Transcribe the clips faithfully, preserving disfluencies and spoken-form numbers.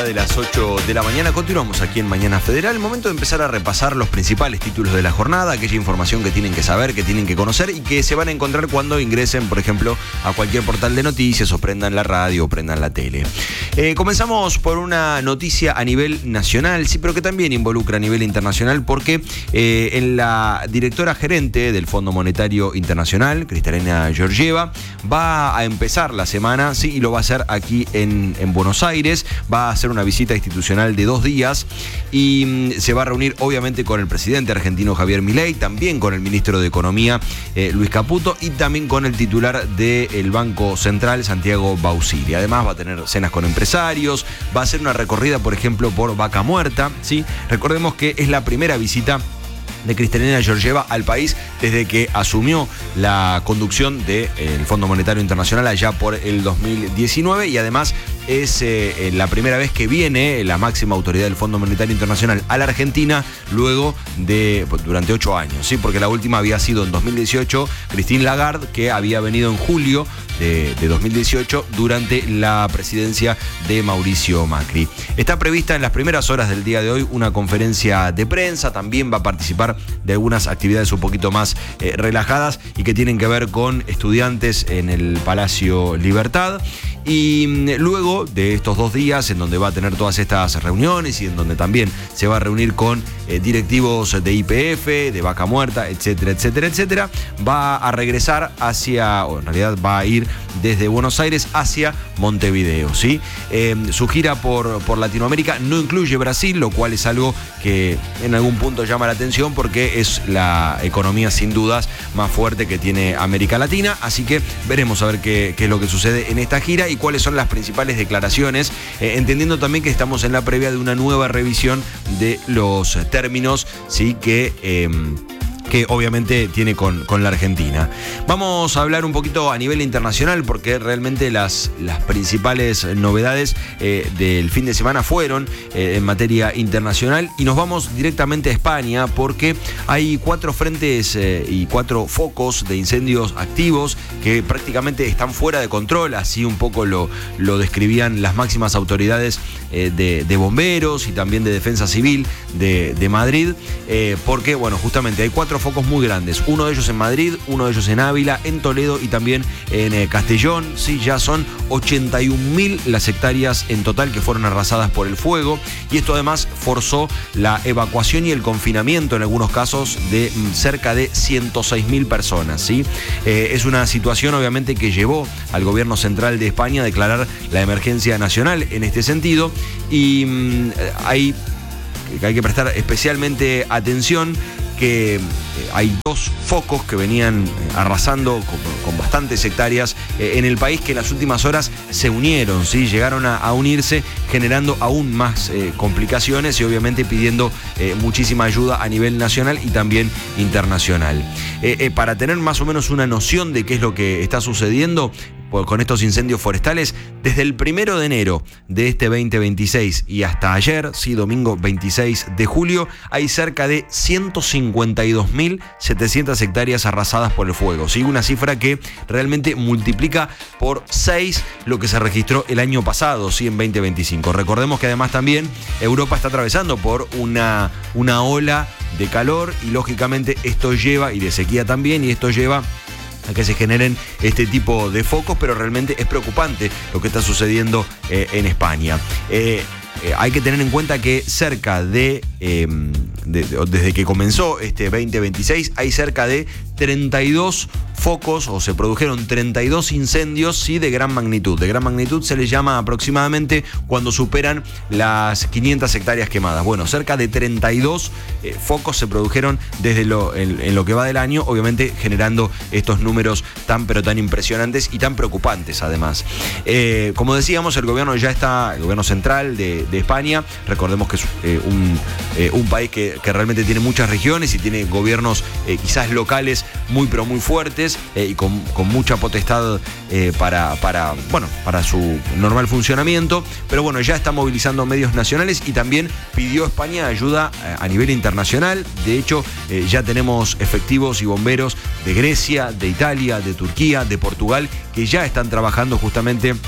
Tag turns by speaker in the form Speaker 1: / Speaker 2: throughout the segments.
Speaker 1: ya de las ocho de la mañana. Continuamos aquí en Mañana Federal. Momento de empezar a repasar los principales títulos de la jornada, aquella información que tienen que saber, que tienen que conocer y que se van a encontrar cuando ingresen, por ejemplo, a cualquier portal de noticias o prendan la radio o prendan la tele. Eh, comenzamos por una noticia a nivel nacional, sí, pero que también involucra a nivel internacional, porque eh, en la directora gerente del Fondo Monetario Internacional, Kristalina Georgieva, va a empezar la semana, sí, y lo va a hacer aquí en, en Buenos Aires. Va a hacer una visita institucional de dos días y mm, se va a reunir obviamente con el presidente argentino Javier Milei, también con el ministro de Economía eh, Luis Caputo y también con el titular del Banco Central Santiago Bausili. Además va a tener cenas con empresarios, va a hacer una recorrida, por ejemplo, por Vaca Muerta, ¿sí? Recordemos que es la primera visita de Kristalina Georgieva al país desde que asumió la conducción del Fondo Monetario Internacional allá por el dos mil diecinueve, y además es eh, la primera vez que viene la máxima autoridad del Fondo Monetario Internacional a la Argentina luego de durante ocho años, ¿sí? Porque la última había sido en dos mil dieciocho Christine Lagarde, que había venido en julio de, de dos mil dieciocho durante la presidencia de Mauricio Macri. Está prevista en las primeras horas del día de hoy una conferencia de prensa, también va a participar de algunas actividades un poquito más eh, relajadas y que tienen que ver con estudiantes en el Palacio Libertad. Y luego de estos dos días en donde va a tener todas estas reuniones y en donde también se va a reunir con eh, directivos de Y P F, de Vaca Muerta, etcétera, etcétera, etcétera, va a regresar hacia, o en realidad va a ir desde Buenos Aires hacia Montevideo, ¿sí? Eh, su gira por, por Latinoamérica no incluye Brasil, lo cual es algo que en algún punto llama la atención porque es la economía sin dudas más fuerte que tiene América Latina, así que veremos a ver qué, qué es lo que sucede en esta gira y cuáles son las principales declaraciones, eh, entendiendo también que estamos en la previa de una nueva revisión de los términos, sí, que... Eh, que obviamente tiene con, con la Argentina. Vamos a hablar un poquito a nivel internacional porque realmente las, las principales novedades eh, del fin de semana fueron eh, en materia internacional, y nos vamos directamente a España porque hay cuatro frentes eh, y cuatro focos de incendios activos que prácticamente están fuera de control, así un poco lo, lo describían las máximas autoridades eh, de, de bomberos y también de defensa civil de, de Madrid, eh, porque bueno, justamente hay cuatro focos muy grandes, uno de ellos en Madrid, uno de ellos en Ávila, en Toledo y también en eh, Castellón, sí, ya son ochenta y un mil las hectáreas en total que fueron arrasadas por el fuego, y esto además forzó la evacuación y el confinamiento en algunos casos de mm, cerca de ciento seis mil personas, ¿sí? Eh, es una situación obviamente que llevó al gobierno central de España a declarar la emergencia nacional en este sentido, y mm, hay, hay que prestar especialmente atención que hay dos focos que venían arrasando con, con bastantes hectáreas eh, en el país, que en las últimas horas se unieron, ¿sí? Llegaron a, a unirse, generando aún más eh, complicaciones y obviamente pidiendo eh, muchísima ayuda a nivel nacional y también internacional. Eh, eh, para tener más o menos una noción de qué es lo que está sucediendo con estos incendios forestales, desde el primero de enero de este veinte veintiséis y hasta ayer, sí, domingo veintiséis de julio, hay cerca de ciento cincuenta y dos mil setecientas hectáreas arrasadas por el fuego, ¿sí? Una cifra que realmente multiplica por seis lo que se registró el año pasado, sí, en veinte veinticinco. Recordemos que además también Europa está atravesando por una, una ola de calor y lógicamente esto lleva, y de sequía también, y esto lleva a que se generen este tipo de focos, pero realmente es preocupante lo que está sucediendo eh, en España. Eh, eh, hay que tener en cuenta que cerca de, eh, de, de, desde que comenzó este veinte veintiséis, hay cerca de treinta y dos focos, o se produjeron treinta y dos incendios, sí, de gran magnitud. De gran magnitud se les llama aproximadamente cuando superan las quinientas hectáreas quemadas. Bueno, cerca de treinta y dos eh, focos se produjeron desde lo, en, en lo que va del año, obviamente generando estos números tan pero tan impresionantes y tan preocupantes además. Eh, como decíamos, el gobierno ya está, el gobierno central de, de España, recordemos que es eh, un, eh, un país que, que realmente tiene muchas regiones y tiene gobiernos eh, quizás locales muy pero muy fuertes eh, y con, con mucha potestad eh, para, para, bueno, para su normal funcionamiento, pero bueno, ya está movilizando medios nacionales y también pidió a España ayuda a nivel internacional. De hecho, eh, ya tenemos efectivos y bomberos de Grecia, de Italia, de Turquía, de Portugal, que ya están trabajando justamente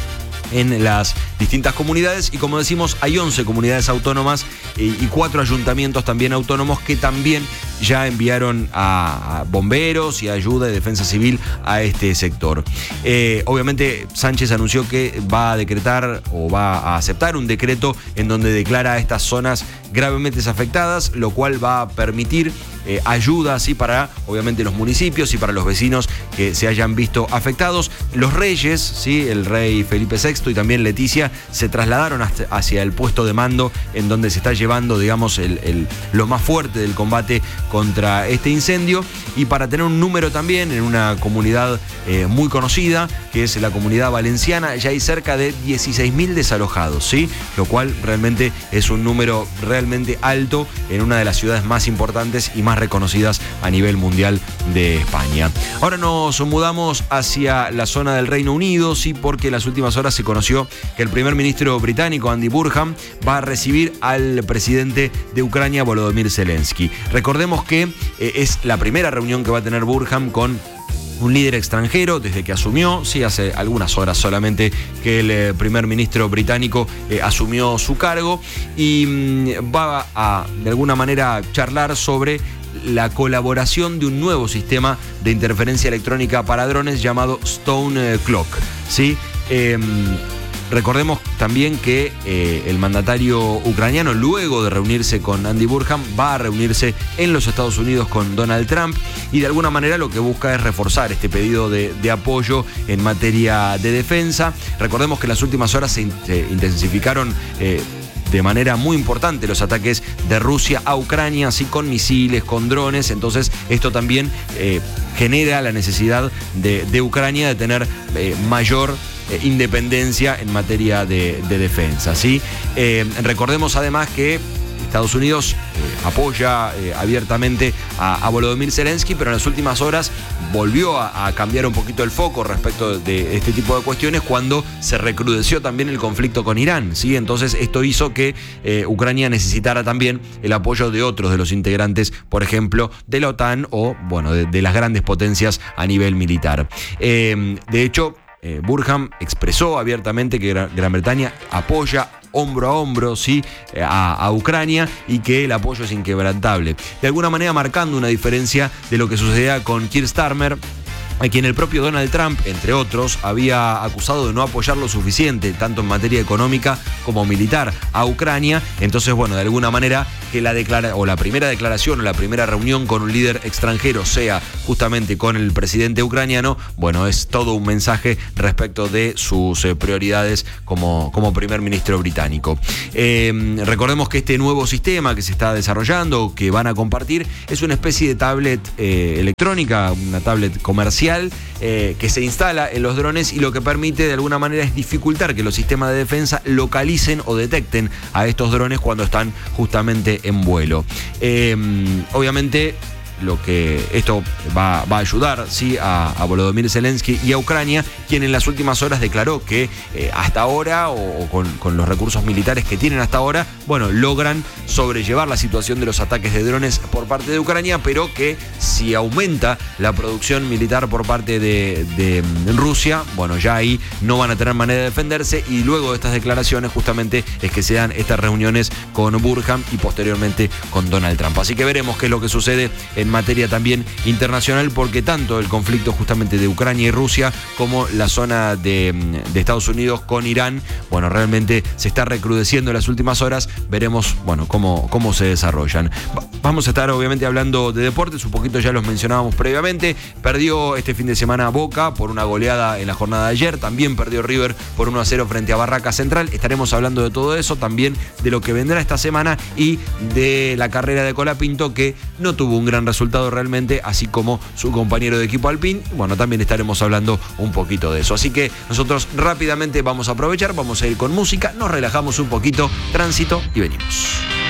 Speaker 1: en las distintas comunidades, y como decimos hay once comunidades autónomas y cuatro ayuntamientos también autónomos que también ya enviaron a bomberos y ayuda de defensa civil a este sector. Eh, obviamente Sánchez anunció que va a decretar o va a aceptar un decreto en donde declara a estas zonas gravemente afectadas, lo cual va a permitir eh, ayuda así para obviamente los municipios y para los vecinos que se hayan visto afectados. Los reyes, ¿sí? El rey Felipe sexto y también Leticia se trasladaron hasta, hacia el puesto de mando en donde se está llevando, digamos, el, el, lo más fuerte del combate contra este incendio, y para tener un número también en una comunidad eh, muy conocida, que es la comunidad valenciana, ya hay cerca de dieciséis mil desalojados, ¿sí? Lo cual realmente es un número realmente alto en una de las ciudades más importantes y más reconocidas a nivel mundial de España. Ahora nos mudamos hacia la zona del Reino Unido, sí, porque en las últimas horas se conoció que el primer ministro británico, Andy Burnham, va a recibir al presidente de Ucrania, Volodymyr Zelensky. Recordemos que eh, es la primera reunión que va a tener Burnham con un líder extranjero desde que asumió, sí, hace algunas horas solamente que el eh, primer ministro británico eh, asumió su cargo, y mmm, va a, de alguna manera, charlar sobre la colaboración de un nuevo sistema de interferencia electrónica para drones llamado Stone Clock, ¿sí? Eh, Recordemos también que eh, el mandatario ucraniano, luego de reunirse con Andy Burnham, va a reunirse en los Estados Unidos con Donald Trump, y de alguna manera lo que busca es reforzar este pedido de, de apoyo en materia de defensa. Recordemos que en las últimas horas se, in, se intensificaron eh, de manera muy importante los ataques de Rusia a Ucrania, así con misiles, con drones. Entonces esto también eh, genera la necesidad de, de Ucrania de tener eh, mayor eh, independencia en materia de, de defensa, ¿sí? Eh, recordemos además que Estados Unidos eh, apoya eh, abiertamente a, a Volodymyr Zelensky, pero en las últimas horas volvió a, a cambiar un poquito el foco respecto de este tipo de cuestiones cuando se recrudeció también el conflicto con Irán, ¿sí? Entonces esto hizo que eh, Ucrania necesitara también el apoyo de otros de los integrantes, por ejemplo, de la OTAN o, bueno, de, de las grandes potencias a nivel militar. Eh, de hecho, eh, Burnham expresó abiertamente que Gran Bretaña apoya hombro a hombro, sí, a, a Ucrania, y que el apoyo es inquebrantable. De alguna manera marcando una diferencia de lo que sucedía con Keir Starmer, a quien el propio Donald Trump, entre otros, había acusado de no apoyar lo suficiente, tanto en materia económica como militar, a Ucrania. Entonces, bueno, de alguna manera que la declara, o la primera declaración o la primera reunión con un líder extranjero sea justamente con el presidente ucraniano, bueno, es todo un mensaje respecto de sus eh, prioridades como, como primer ministro británico. Eh, recordemos que este nuevo sistema que se está desarrollando, que van a compartir, es una especie de tablet eh, electrónica, una tablet comercial, Eh, que se instala en los drones, y lo que permite de alguna manera es dificultar que los sistemas de defensa localicen o detecten a estos drones cuando están justamente en vuelo. Eh, obviamente lo que esto va, va a ayudar, ¿sí?, a, a Volodymyr Zelensky y a Ucrania, quien en las últimas horas declaró que eh, hasta ahora, o, o con, con los recursos militares que tienen hasta ahora, bueno, logran sobrellevar la situación de los ataques de drones por parte de Ucrania, pero que si aumenta la producción militar por parte de, de Rusia, bueno, ya ahí no van a tener manera de defenderse, y luego de estas declaraciones justamente es que se dan estas reuniones con Burnham y posteriormente con Donald Trump. Así que veremos qué es lo que sucede en materia también internacional, porque tanto el conflicto justamente de Ucrania y Rusia como la zona de, de Estados Unidos con Irán, bueno, realmente se está recrudeciendo en las últimas horas. Veremos, bueno, cómo, cómo se desarrollan. Vamos a estar obviamente hablando de deportes, un poquito ya los mencionábamos previamente. Perdió este fin de semana Boca por una goleada en la jornada de ayer, también perdió River por uno a cero frente a Barraca Central. Estaremos hablando de todo eso, también de lo que vendrá esta semana y de la carrera de Colapinto, que no tuvo un gran resultado realmente, así como su compañero de equipo Alpine. Bueno, también estaremos hablando un poquito de eso. Así que nosotros rápidamente vamos a aprovechar, vamos a ir con música, nos relajamos un poquito, tránsito y venimos.